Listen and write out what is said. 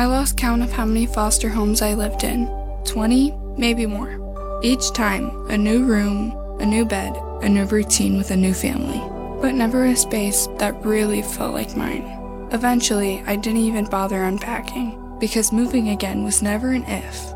I lost count of how many foster homes I lived in. 20, maybe more. Each time, a new room, a new bed, a new routine with a new family. But never a space that really felt like mine. Eventually, I didn't even bother unpacking, because moving again was never an if,